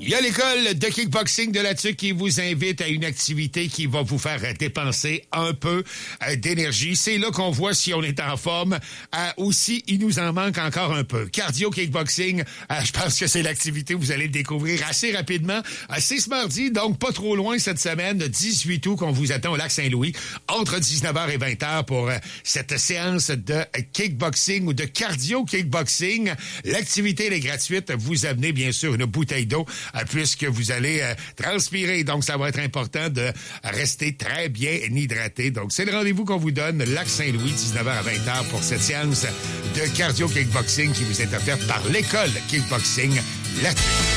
Il y a l'école de kickboxing de la TUC qui vous invite à une activité qui va vous faire dépenser un peu d'énergie. C'est là qu'on voit si on est en forme. Aussi, il nous en manque encore un peu. Cardio kickboxing, je pense que c'est l'activité que vous allez le découvrir assez rapidement. C'est ce mardi, donc pas trop loin cette semaine, 18 août, qu'on vous attend au Lac-Saint-Louis, entre 19h et 20h pour cette séance de kickboxing ou de cardio kickboxing. L'activité elle est gratuite. Vous amenez bien sûr une bouteille d'eau puisque vous allez transpirer. Donc, ça va être important de rester très bien hydraté. Donc, c'est le rendez-vous qu'on vous donne, Lac-Saint-Louis, 19h à 20h pour cette séance de cardio kickboxing qui vous est offerte par l'école kickboxing La TUC.